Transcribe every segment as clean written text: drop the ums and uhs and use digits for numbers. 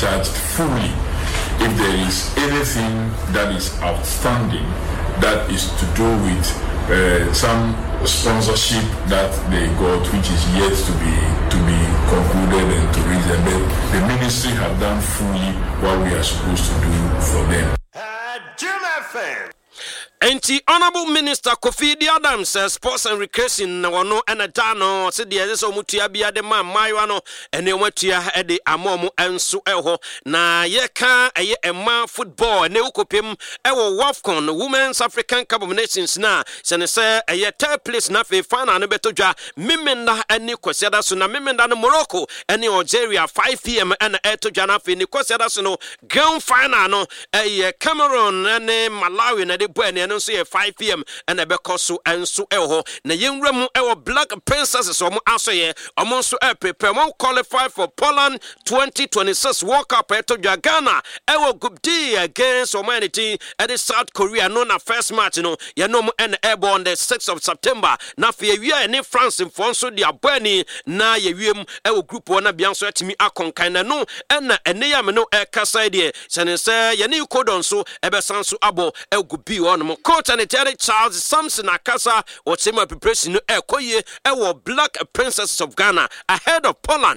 discharged fully. If there is anything that is outstanding that is to do with some sponsorship that they got, which is yet to be concluded and to reason, but the ministry have done fully what we are supposed to do for them. Jim FM. Enti Honorable Minister Kofi Adams Sports and Recreation na wono enadano se de yeso mutua bia de ma maiwa no ene watua e de amomo enso eho na yeka eye ema football ne ukopem ewo WAFCON Women's African Cup of Nations na sene se eye third place na fe final no betodwa Mimenda ene kwasiada so na Mimenda no Morocco ene Algeria 5 pm ene etodwa na fe ne kwasiada so no grand final no eye Cameroon ene Malawi na de bo ene no so 5 pm and a bekoso and so eho na yenwram ewo Black Princesses omo asoye omo so prepare mo qualify for Poland 2026 World Cup eto Ghana ewo group D against humanity at the South Korea no na first match no ye no and airborne the 6th of September na fe wi ne France in fonso dia bani na ye wiem ewo group 1 na bianso atimi akonkan na no na ene ya me no kasa de sene se ye ne kodon so ebesanso abo egu bi on Coach and Charles Samson Akasa or similar preparation ekoye ewo Black Princesses of Ghana ahead of Poland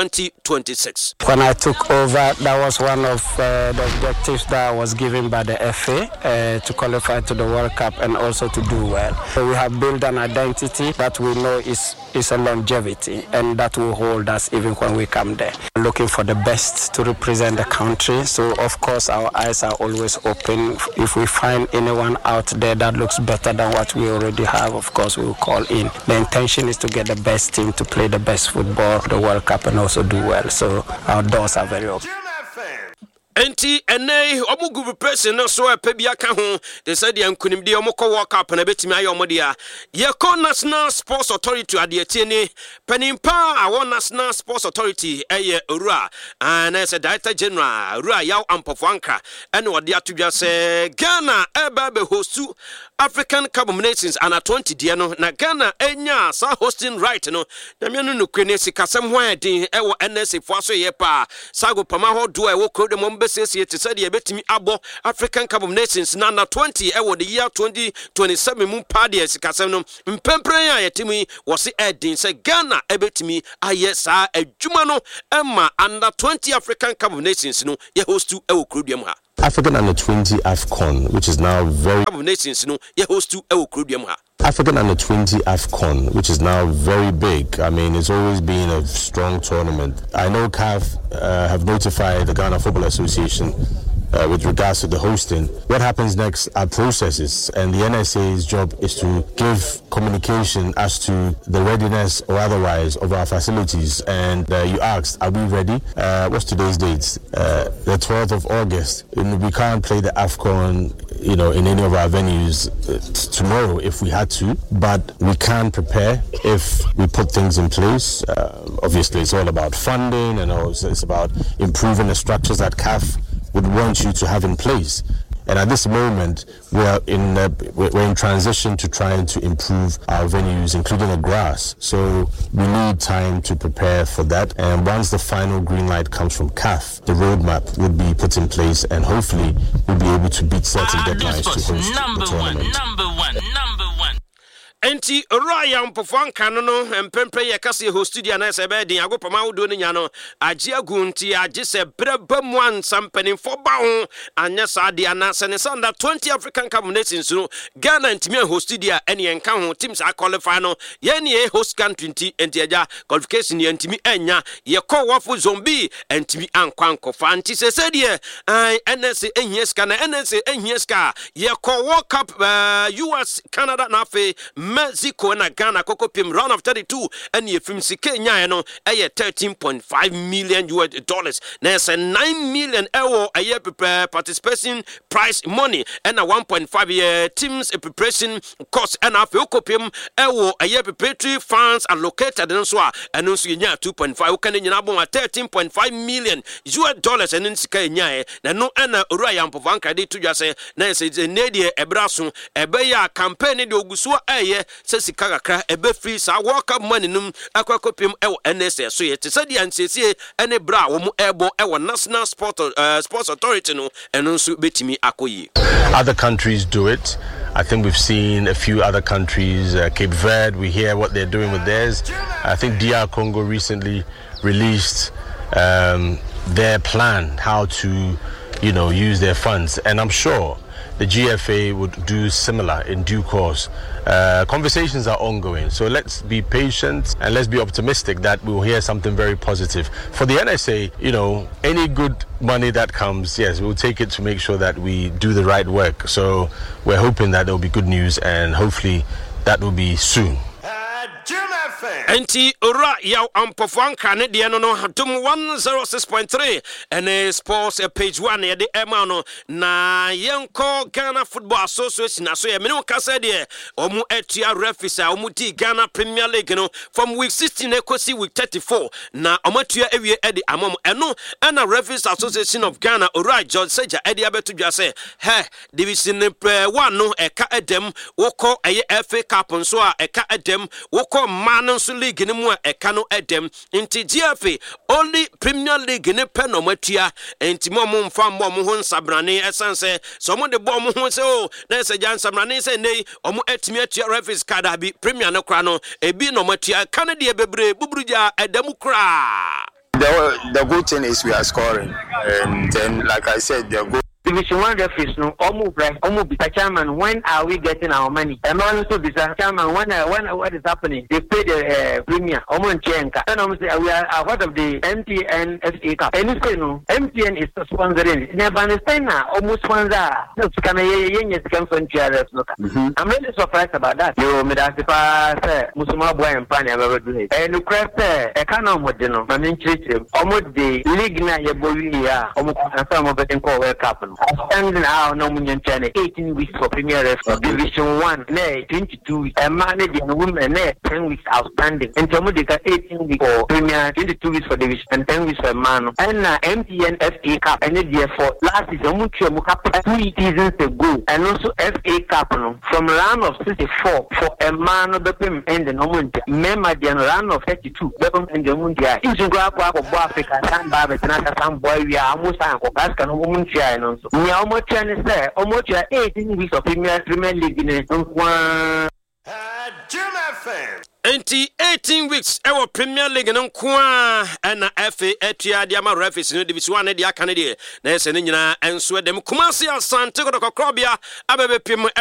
2026. When I took over, that was one of the objectives that was given by the FA to qualify to the World Cup and also to do well. So we have built an identity that we know is a longevity and that will hold us even when we come there. Looking for the best to represent the country. So of course our eyes are always open. If we find anyone out there that looks better than what we already have, of course we will call in. The intention is to get the best team to play the best football, the World Cup, and also do well. So our doors are very open. Enti ene omugu person no so pebia ka ho they said the nkunimde omukọ World Cup na betimi ayo omodia ye ko National Sports Authority adeatie ni panimpa awon National Sports Authority eye Owura and as a Director General Owura Yaw Ampofo Anka ene ode atodwa se Ghana eba be hostu African Cup of Nations ana 20 die no na Ghana enya sa hosting right no na me no kwene sikasem ho adin ewo NSA fo aso ye pa sago pama ho do ewo krodem Bessie to say the betimi abo African Cup of Nations na 20 ewo the year 2027 mu party sikasem no mpempren ya yetimi wose edin say Ghana ebetimi ayesa adwuma no emma under 20 African Cup of Nations no ye host to ewo krodem ha African Under 20 AFCON, which is now very nations no ye host to ewo krodem ha African Under 20 AFCON, which is now very big. I mean, it's always been a strong tournament. I know CAF have notified the Ghana Football Association with regards to the hosting. What happens next are processes, and the NSA's job is to give communication as to the readiness or otherwise of our facilities. And you asked, are we ready? What's today's date? The 12th of August. We can't play the AFCON, in any of our venues tomorrow if we had to, but we can prepare if we put things in place. Obviously, it's all about funding, and also it's about improving the structures that CAF would want you to have in place. And at this moment, we're in transition to trying to improve our venues, including the grass. So we need time to prepare for that. And once the final green light comes from CAF, the roadmap would be put in place, and hopefully we'll be able to beat certain deadlines to host the tournament. Number one. Enti Owura Ampofo Anka no empempe ye kase ho studio na se be din agopama wodo no nya no age agunti age se breba mu ansampanin fo ba ho anya sa de ana se ne sanda 20 African Cup of Nations no Ghana ntimi ho studio ene enka ho teams a qualify no ye ne host country enti aja qualification ye ntimi enya ye ko wafo zombie ntimi ankwanko fa nti se de NSA ehieska na NSA ehieska ye ko World Cup US Canada na fe Mexico na Ghana koko pim round of 32 and ye film sike nyae no eye $13.5 million na ese 9 million euro aye participation prize money and a 1.5 year teams preparation cost and afi okopim ewo aye preparatory funds allocated and so and so nya 2.5 o kan nyina bon $13.5 million and sike nyae na no na Owura Ampofo Anka de tudwa se na ese ne de ebraso ebe ya campaign de oguso aye se sika kakra ebe free sa World Cup money num akwakopim ewo NSA so ye te se dia nsiesie ene bra wo mu ebo ewo National Sports Authority no eno nso betimi akoyi. Other countries do it. I think we've seen a few other countries, Cape Verde, we hear what they're doing with theirs. I think DR Congo recently released their plan, how to, use their funds. And I'm sure the GFA would do similar in due course. Conversations are ongoing, so let's be patient and let's be optimistic that we'll hear something very positive. For the NSA, any good money that comes, yes, we'll take it to make sure that we do the right work. So we're hoping that there'll be good news and hopefully that will be soon. Enti ora yaw ampofan kane de no dum 106.3 and sports page 1 ye de ema no na yenko Ghana Football Association aso ye menu kasa de omu etua referees a omu di Ghana Premier League no from week 16 ekosi week 34 na omatua ewie e de amom eno na Referees Association of Ghana ora George Seja e de abetudwa se division 1 no eka edem woko eye FA Cup nso a eka edem woko man league ni mu eka no edem nti GFA only Premier League ne peno matua nti mo mfa mo ho nsabrane esanse so mo de bo mo ho se o na se jan nsabrane se nei omo etimi atua referees card abi Premier no kra no ebi no matua kan de bebre buburuja edem kra. The good thing is we are scoring, and then like I said, the good Division 1 referees no Mr. Chairman, when are we getting our money? And also Mr. Chairman, when what is happening? They pay the premier Omonchenka. And say we are part of the MTN FA Cup. And you say no, MTN is sponsoring. Never understand now. Almost sponsor. I'm really surprised about that. You made us pass Musuma boy and Pani ever do it. And you craft a canon with the no. I mean, almost the league na Yabolia, almost some of the World Cup. Standing out no million 18 weeks for Premier League Division 1, 22 weeks, and manager and women 10 weeks outstanding. And Tomudica 18 weeks for Premier, 22 weeks for Division, and 10 weeks for man. And MTN FA Cup, and therefore last season, Muka 2 seasons ago, and also FA Cup from round of 64 for a man of the Pim and the Nomundia. Member the round of 32, Beckham and the Mundia. If you go up of Africa, San Barbet, and some boy, we are almost Bascan Mumundia. We are almost trying to say, almost 18 weeks of Premier League in a Enti 18 weeks ewo Premier League no kwa na FA etua dia ma referees no Division 1 dia kanade na ese ne nyina enso dem Kumasi Asante Kokrobia abebe pim